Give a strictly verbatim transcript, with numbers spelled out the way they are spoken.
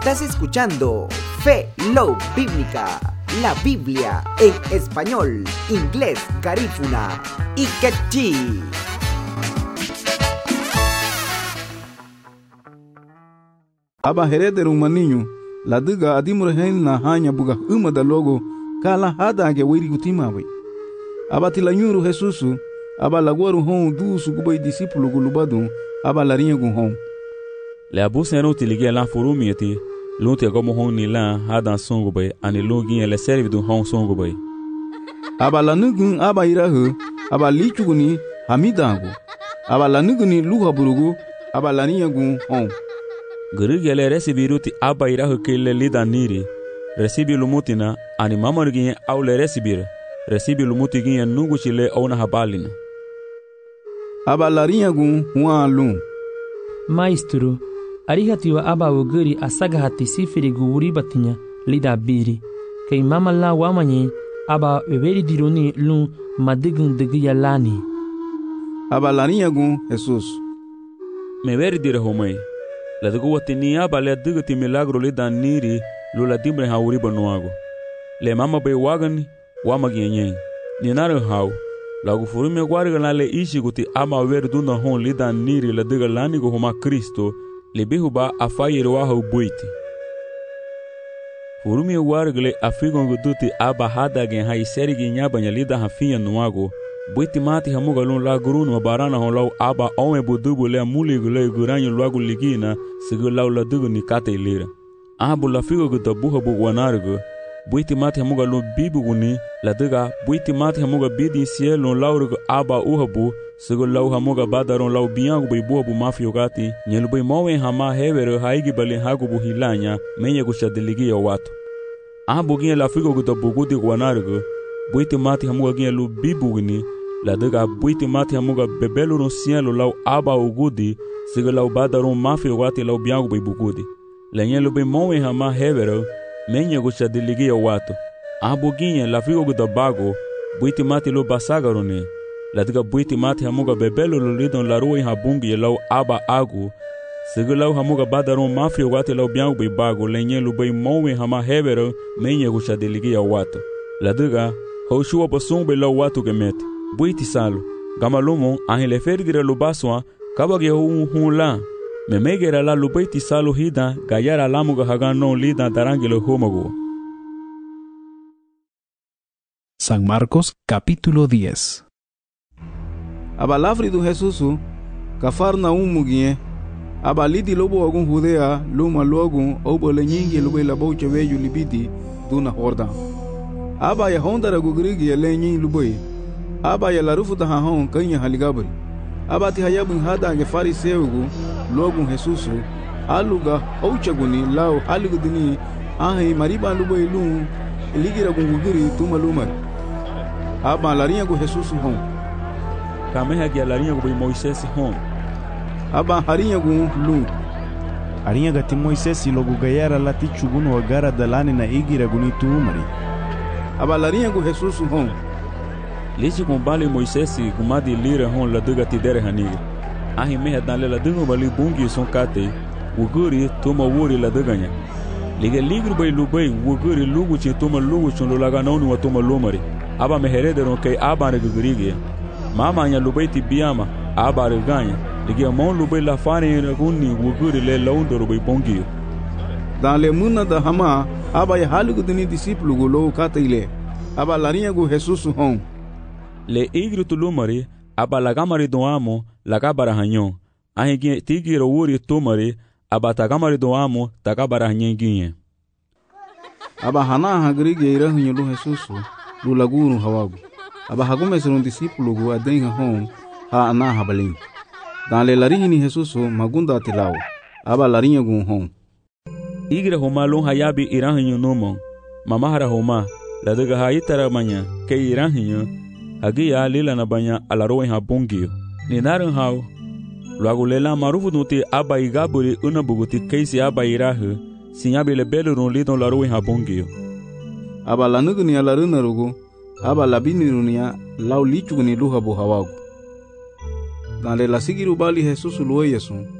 Estás escuchando Fe Love Bíblica, la Biblia en español, inglés, garífuna y quechí. Aba hereder un maninho, la diga adimurehen na hanya buga uma da logo, kala hada ge wiri gutimawe. Aba tilanyuru Jesusu, aba lagoru hon du sugubai discípulo gulubadu, aba larinha gun hon. Le abusen no tiligia la forumieti, lunte como hon ni la hada songobai, ani login le serve du hon songobai. Aba lanugun aba irahu, aba lichuguni hamidangu. Aba lanuguni luha burugu, aba larinha gun hon. Gurigele recibiruti aba irahu kele lida niri. Recibi lumutina, ani mamarugin aule recibir. Recibi lumutigin nugu chile ona habalina. Aba larinha gun huan lum. Maestro, arihatiwa aba uguri asagahati sifiri guuri batinya lida biri. Kei mama la wamanye aba weberi dironi lum madigun digiya lani. Aba larinha gun Jesus. Me veri dire homai. La dugu watini aba le digati milagro lida niri lula dimbre hauri banuago. Le mama be wagani wama gienyen. Ni nare hau. Lagu furume guarga na le ishi guti ama ver duna hon lida niri la diga lani go homa Kristo le bihuba afayere wa hau buiti. Furume guarga le afigon guduti aba hada gen hai serigi nyabanya lida hafinya nuago. Buiti mati hamuga lun la gurunu wa barana hon lau aba ome budubu le muli gule guranyo luagu ligina sigu lau la dugu ni kate ilira. Ahabu la figo guta buha bu wanargo. Buiti mati hamuga lun bibu guni la diga buiti mati hamuga bidi siye lun laurigo aba uhabu sigu lau hamuga badaron lau biyangu bai buhabu mafio gati nyelu bai mawe hama hevere haigi bali hagu bu hilanya menye gushadiligi ya watu. Ahabu gine la figo guta bugudi wanargo. Buiti mati hamuga gine lu bibu guni la diga buiti mati hamuga bebelu ron sielo lau aba ugudi sigu lau badaron mafio gati lau biyangu bai bugudi. La nyelu bai mawe hama hevere menye gucha diligi ya watu. Ahabu ginye la figo guda bago, buiti mati lo basagarone. La diga buiti mati hamuga bebelo lo lidon la ruwa habungi ya lau aba agu. Sigu lau hamuga badaron mafio wati lau biangu bai bago, lenye lu bai mawe hama hevero menye gucha diligi ya watu. La diga, haushuwa basung bai lau watu gemeti. Buiti salo, gama lumo, ahin le fergire lo baswa, kabage hun hun la. Me megera la lubaiti salo hida gayara lamuga hagano lida darangelo homago. San Marcos capítulo diez. Abalafri du Jesusu Cafarnaum mugie abalidi lobo agun Judea luma logun obo lenyingi lobo la boche veju libidi duna horda. Aba ya hondara gugrigi ya lenyin luboi. Aba ya larufu da hahon kanya haligabri. Aba ti hayabun hada ge fariseugu logun Jesusu aluga ouchaguni lao halugudini ahi mariba lubo ilun ligira gungugiri tuma lumar. Aba larinha go Jesusu hon. Kameha ge larinha go Moisés hon. Aba harinha go lu. Arinha gati Moisés logo gayara lati chugunu agara dalani na igira guni tumari. Aba larinha go Jesusu hon. Lichi kumbali Moisés gumadi lira hon la duga tidere hanigi. Ahi meha dan la duga bali bungi son kate. Wuguri tuma wuri la duganya. Liga ligru bay lubai wuguri lugu chi tuma lugu chun lo laga nonu wa tuma lumari. Aba meherederon kay aba ne gugurige. Mama nya lubai ti biama aba reganya. Liga mon lubai la fane ne gunni wuguri le laundo bay bungi. Dan le muna da hama aba ya halugu dini discípulo go lo kate ile. Aba larinha go Jesusu hon. Le igru tulumari aba lagamari do amo lagabara hanyon. Ahi gine tigiro wuri tumari aba tagamari do amo tagabara hanyen ginye. Aba hana hagrige ira hunyo lu Jesusu lu laguru hawagu. Aba hagume serun discípulo gu adenha hon ha ana habalin. Dan le larini Jesusu magunda tilao. Aba larinha gu hon. Igre homa lon hayabi irahinyo nomon. Mamahara homa la daga hayitara manya ke irahinyo hagia lila na banya alaroen habungio. Ni narin hau luagu lela marufu nuti aba igaburi unabuguti keisi aba irahu sinyabi le belu ron lidon laroen habungio. Aba lanuguni alaruna rugu aba labini runia lau lichuguni luha bu hawagu. Dan le la sigiru bali Jesusu luwe yesu